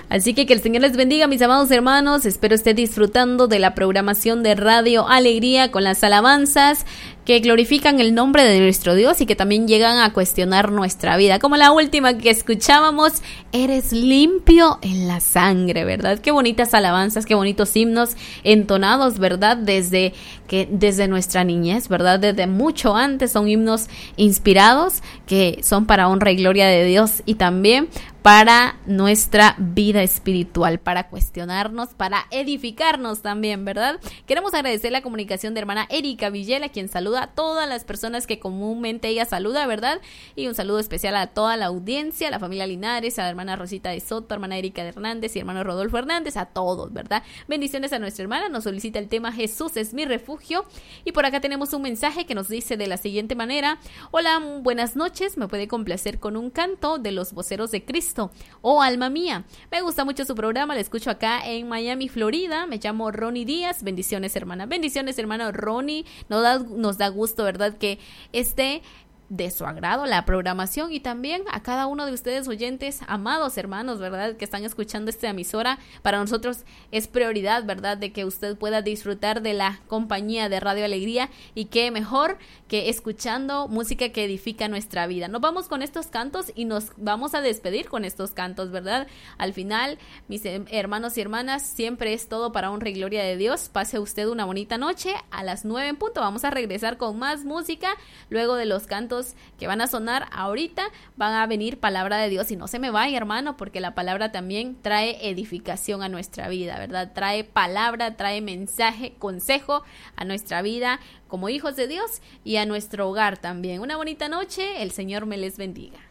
Así que el Señor les bendiga, mis amados hermanos. Espero esté disfrutando de la programación de Radio Alegría con las alabanzas que glorifican el nombre de nuestro Dios y que también llegan a cuestionar nuestra vida. Como la última que escuchábamos, eres limpio en la sangre, ¿verdad? Qué bonitas alabanzas, qué bonitos himnos entonados, ¿verdad? Desde nuestra niñez, ¿verdad? Desde mucho antes son himnos inspirados que son para honra y gloria de Dios y también para nuestra vida espiritual, para cuestionarnos, para edificarnos también, ¿verdad? Queremos agradecer la comunicación de hermana Erika Villela, quien saluda a todas las personas que comúnmente ella saluda, ¿verdad? Y un saludo especial a toda la audiencia, a la familia Linares, a la hermana Rosita de Soto, a hermana Erika de Hernández y hermano Rodolfo Hernández, a todos, ¿verdad? Bendiciones a nuestra hermana, nos solicita el tema Jesús es mi refugio. Y por acá tenemos un mensaje que nos dice de la siguiente manera: hola, buenas noches, me puede complacer con un canto de los voceros de Cristo. Oh, alma mía, me gusta mucho su programa, lo escucho acá en Miami, Florida. Me llamo Ronnie Díaz. Bendiciones, hermana. Bendiciones, hermano Ronnie. Nos da gusto, ¿verdad?, que esté de su agrado la programación, y también a cada uno de ustedes oyentes, amados hermanos, ¿verdad?, que están escuchando esta emisora. Para nosotros es prioridad, ¿verdad?, de que usted pueda disfrutar de la compañía de Radio Alegría, y qué mejor que escuchando música que edifica nuestra vida. Nos vamos con estos cantos y nos vamos a despedir con estos cantos, ¿verdad? Al final, mis hermanos y hermanas, siempre es todo para honra y gloria de Dios. Pase usted una bonita noche. A las 9 en punto vamos a regresar con más música. Luego de los cantos que van a sonar ahorita, van a venir palabra de Dios, y no se me vaya, hermano, porque la palabra también trae edificación a nuestra vida, ¿verdad? Trae palabra, trae mensaje, consejo a nuestra vida como hijos de Dios y a nuestro hogar también. Una bonita noche, el Señor me les bendiga.